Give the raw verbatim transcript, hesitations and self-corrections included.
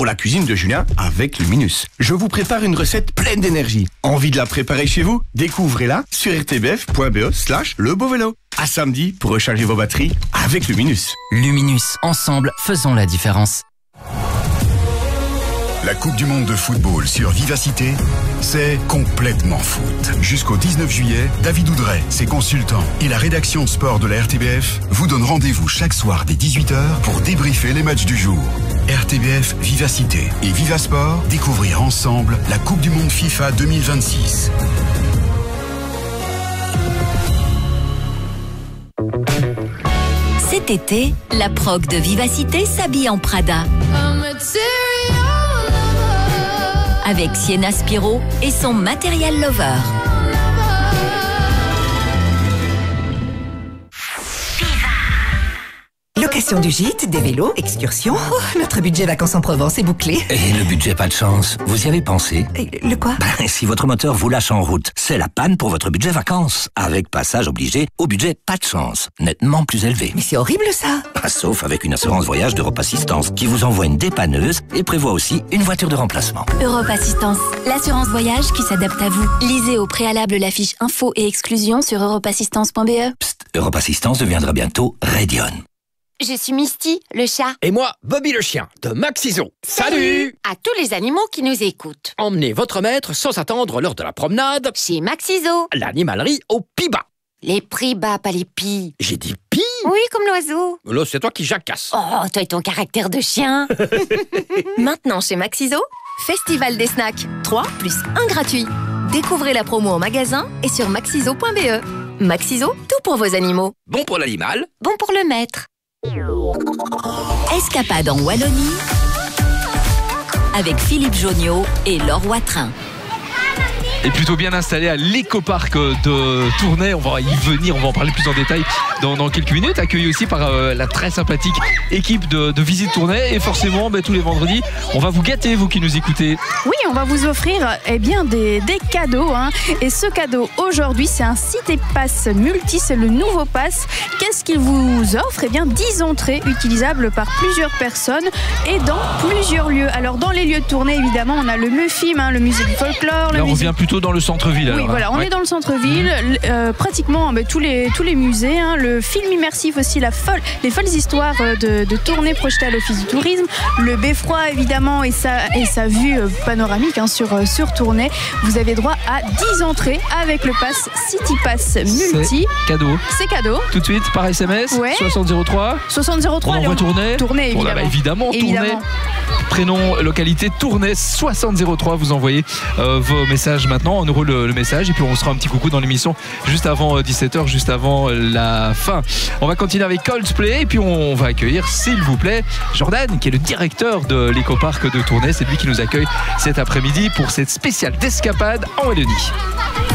pour la cuisine de Julien avec Luminus. Je vous prépare une recette pleine d'énergie. Envie de la préparer chez vous? Découvrez-la sur rtbf.be slash le beau vélo. À samedi pour recharger vos batteries avec Luminus. Luminus, ensemble, faisons la différence. La Coupe du Monde de football sur Vivacité, c'est complètement foot. Jusqu'au dix-neuf juillet, David Oudret, ses consultants et la rédaction sport de la R T B F vous donnent rendez-vous chaque soir dès dix-huit heures pour débriefer les matchs du jour. R T B F Vivacité et Vivasport, découvrir ensemble la Coupe du Monde FIFA deux mille vingt-six. Cet été, la prog de Vivacité s'habille en Prada. Avec Sienna Spiro et son Material Lover. Location du gîte, des vélos, excursions. Oh, notre budget vacances en Provence est bouclé. Et le budget pas de chance, vous y avez pensé? Et le quoi? Ben, si votre moteur vous lâche en route, c'est la panne pour votre budget vacances. Avec passage obligé au budget pas de chance, nettement plus élevé. Mais c'est horrible ça. Ah, sauf avec une assurance voyage d'Europe Assistance qui vous envoie une dépanneuse et prévoit aussi une voiture de remplacement. Europe Assistance, l'assurance voyage qui s'adapte à vous. Lisez au préalable la fiche info et exclusion sur europe assistance point b e. Psst, Europe Assistance deviendra bientôt Radion. Je suis Misty, le chat. Et moi, Bobby le chien, de Maxiso. Salut! À tous les animaux qui nous écoutent. Emmenez votre maître sans attendre l'heure de la promenade. Chez Maxiso. L'animalerie au prix bas. Les prix bas, pas les pis. J'ai dit pis? Oui, comme l'oiseau. Là, c'est toi qui jacasses. Oh, toi et ton caractère de chien. Maintenant chez Maxiso, Festival des snacks. trois plus un gratuit. Découvrez la promo en magasin et sur maxiso point b e. Maxiso, tout pour vos animaux. Bon pour l'animal. Bon pour le maître. Escapade en Wallonie avec Philippe Joniot et Laure Watrin. Et plutôt bien installé à l'écoparc de Tournai. On va y venir, on va en parler plus en détail dans, dans quelques minutes. Accueilli aussi par euh, la très sympathique équipe de, de Visite Tournai. Et forcément, bah, tous les vendredis, on va vous gâter, vous qui nous écoutez. Oui, on va vous offrir eh bien, des, des cadeaux. Hein. Et ce cadeau, aujourd'hui, c'est un Cité Pass Multi. C'est le nouveau pass. Qu'est-ce qu'il vous offre? Eh bien, dix entrées utilisables par plusieurs personnes et dans plusieurs lieux. Alors, dans les lieux de Tournai, évidemment, on a le MUFIM, hein, le musée du folklore. Là, le on musée... revient plutôt dans le centre-ville. Oui, alors, voilà, hein. on ouais. est dans le centre-ville, euh, pratiquement bah, tous, les, tous les musées, hein, le film immersif aussi, la folle, les folles histoires de, de Tournai projetées à l'Office du tourisme, le beffroi évidemment et sa, et sa vue panoramique hein, sur, sur Tournai. Vous avez droit à dix entrées avec le pass City Pass Multi. C'est cadeau. C'est cadeau. Tout de suite par S M S, ouais. soixante zéro trois. soixante zéro trois. On envoie Tournai. Tournai, évidemment. Bon, là, bah, évidemment, évidemment. Tournai. Prénom, localité, Tournai, soixante zéro trois. Vous envoyez euh, vos messages maintenant. On roule le, le message et puis on se fera un petit coucou dans l'émission juste avant euh, dix-sept heures, juste avant euh, la fin. On va continuer avec Coldplay et puis on va accueillir, s'il vous plaît, Jordan, qui est le directeur de l'écoparc de Tournai. C'est lui qui nous accueille cet après-midi pour cette spéciale d'escapade en Wallonie.